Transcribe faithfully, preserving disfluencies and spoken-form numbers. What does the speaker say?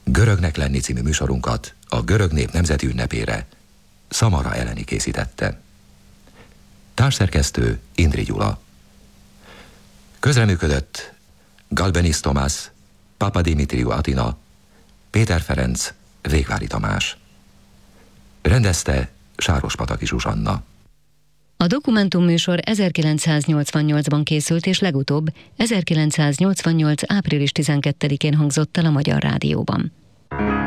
Görögnek lenni című műsorunkat a görög nép nemzeti ünnepére Szamara Eleni készítette. Társszerkesztő Indri Gyula. Közreműködött Galbenis Tomás, Papadimitriou Atina, Péter Ferenc, Végvári Tamás. Rendezte Sárospataki Zsuzsanna. A dokumentumműsor ezerkilencszáznyolcvannyolcban készült, és legutóbb ezerkilencszáznyolcvannyolc április tizenkettedikén hangzott el a Magyar Rádióban.